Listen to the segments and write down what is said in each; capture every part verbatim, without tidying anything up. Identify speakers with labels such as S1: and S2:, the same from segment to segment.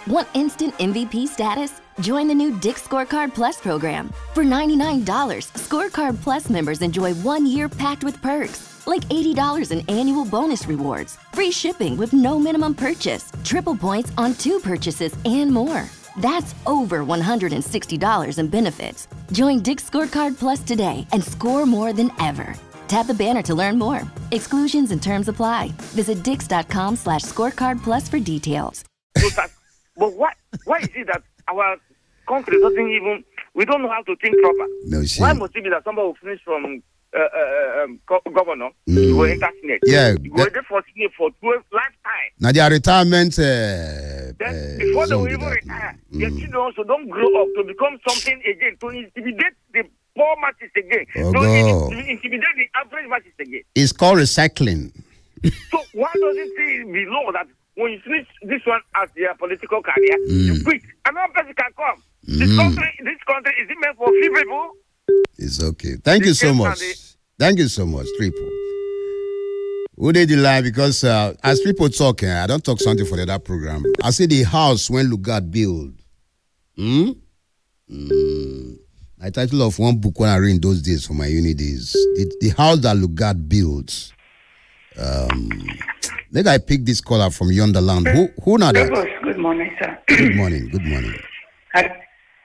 S1: Want instant M V P status? Join the new Dick's Scorecard Plus program. For ninety-nine dollars, Scorecard Plus members enjoy one year packed with perks, like eighty dollars in annual bonus rewards, free shipping with no minimum purchase, triple points on two purchases, and more. That's over one hundred sixty dollars in benefits. Join Dick's Scorecard Plus today and score more than ever. Tap the banner to learn more. Exclusions and terms apply. Visit dix.com slash scorecard plus for details.
S2: But why, why is it that our country doesn't even, we don't know how to think proper?
S3: No shit.
S2: Why must it be that somebody will finish from uh, uh, um, go- governor, mm. you will enter Senate?
S3: Yeah.
S2: You will there for Senate for twelve lifetime.
S3: Now their retirement. Uh,
S2: then
S3: uh,
S2: before they will even retire, mm. their children also don't grow up to become something again, to intimidate the poor masses again,
S3: oh,
S2: to
S3: God.
S2: intimidate the average masses again.
S3: It's called recycling.
S2: So why doesn't it be law that when you finish this one as your political career, mm. you quit? Another person can come. Mm. This country, this country, is it meant for few people?
S3: It's okay. Thank this you so much. The... Thank you so much, Triple. Who did you lie? Because uh, as people talking, I don't talk something for the other program. I say the house when Lugard build. Hmm? Mm. I title of one book when I read in those days for my uni days. The, the house that Lugard builds. Um, Maybe I pick this caller from yonder land. Who who now that?
S4: Good morning, sir.
S3: Good morning. Good morning.
S4: I-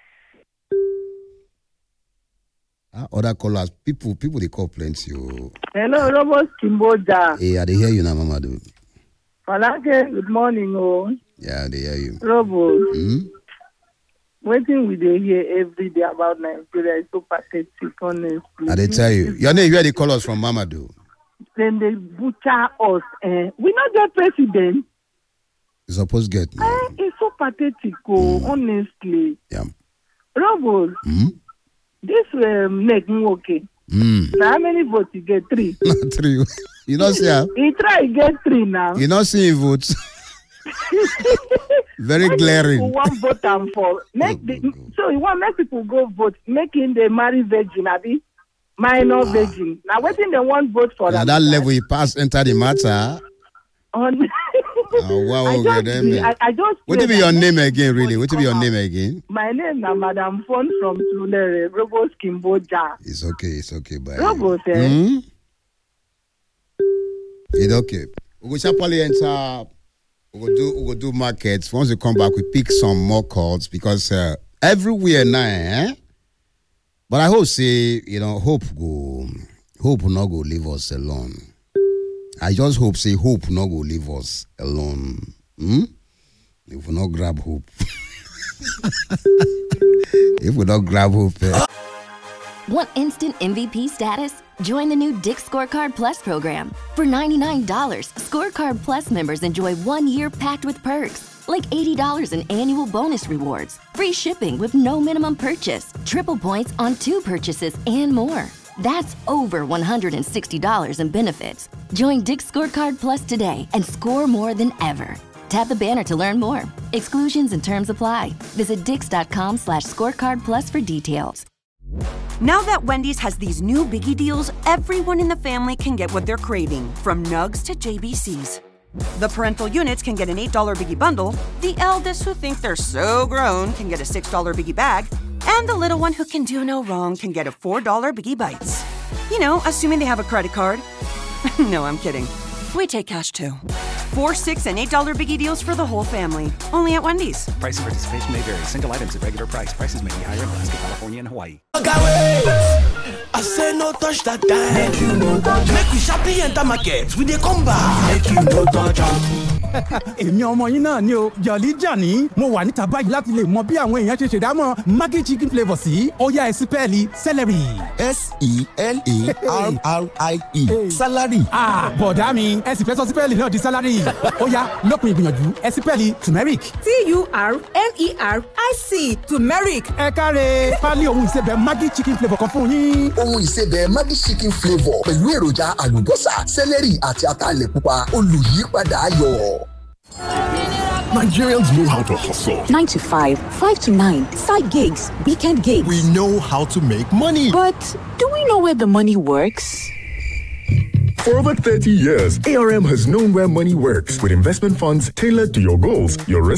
S3: uh, other callers, people, people they call plenty. Oh.
S5: Hello, Robert Kimboja.
S3: Hey, I they hear you now, Mama. Do.
S5: Falake, good morning, oh.
S3: Yeah, they hear you.
S5: Robert.
S3: Mm-hmm.
S5: Waiting with they hear every day about Nigeria is so pathetic, honestly.
S3: I they tell you. Your name, where they call us from, Mama. Do.
S5: Then they butcher us. Eh? We not get president.
S3: You supposed to get. No.
S5: Eh, it's so pathetic, oh, mm. honestly.
S3: Yeah.
S5: Robert,
S3: mm-hmm.
S5: this um, neck okay.
S3: Mm.
S5: Now how many votes you get? Three.
S3: Not three. You don't see how?
S5: He try get three now.
S3: You not see votes. Very glaring.
S5: One vote and for make the, so you want make people go vote, making the marry virgin, abi minor ah. virgin. Now waiting the one vote for
S3: now that level you pass enter the matter.
S5: On
S3: oh, wow,
S5: I
S3: okay,
S5: just, I, I just
S3: what will be your name again, really? What will be your name again?
S5: My name is Madam Fon from Tulere, Robos Kimboja.
S3: It's okay, it's okay, bye.
S5: Robos, eh?
S3: Mm-hmm. It's okay. We will probably enter. We will do. We will do markets. Once we come back, we pick some more calls because uh, everywhere now. Eh? But I hope, say you know, hope go, hope will not go leave us alone. I just hope, say hope will not go leave us alone. Hmm? If we not grab hope, if we not grab hope. Eh?
S1: Want instant M V P status? Join the new Dick's Scorecard Plus program. For ninety-nine dollars, Scorecard Plus members enjoy one year packed with perks, like eighty dollars in annual bonus rewards, free shipping with no minimum purchase, triple points on two purchases, and more. That's over one hundred sixty dollars in benefits. Join Dick's Scorecard Plus today and score more than ever. Tap the banner to learn more. Exclusions and terms apply. Visit dix.com slash scorecard plus for details.
S6: Now that Wendy's has these new biggie deals, everyone in the family can get what they're craving, from nugs to J B Cs. The parental units can get an eight dollar biggie bundle, the eldest who think they're so grown can get a six dollar biggie bag, and the little one who can do no wrong can get a four dollar biggie bites. You know, assuming they have a credit card. No, I'm kidding. We take cash too. Four, six, and eight dollar biggie deals for the whole family. Only at Wendy's.
S7: Price and participation may vary. Single items at regular price. Prices may be higher in Alaska, California, and Hawaii.
S8: I say no touch that dime. Make you no touch. Make we sharply enter market. We dey come back. Make you no touch.
S9: Èmi ọmọ yín náà ni o Jolly Johnny mo wà níta báyìí láti lè mọ bí àwọn èèyàn ṣe ṣèdámọ̀ Maggi chicken flavour sí ó yá ẹ sí pẹ́ẹ́lí celery.
S10: S E L A R R I E salary.
S9: Ah, bọ̀dá mi ẹ sì fẹ́ sọ sí pẹ́ẹ́lì náà di salary. Ó yá lópin ìgbìyànjú ẹ sí pẹ́ẹ́lì turmeric.
S11: T U R M E R I C turmeric.
S9: Ẹ káre pálí ohun ìsebẹ̀ Maggi chicken flavour kan fún yín.
S10: Ohun ìsebẹ̀ Maggi chicken flavour pẹ̀lú èròjà àlùbọ́sà celery àti ataalẹ̀ pupa olùyípadà ayọ̀.
S12: Nigerians know how to hustle.
S13: nine to five, five to nine, side gigs, weekend gigs.
S12: We know how to make money.
S13: But do we know where the money works?
S12: For over thirty years, A R M has known where money works with investment funds tailored to your goals, your risk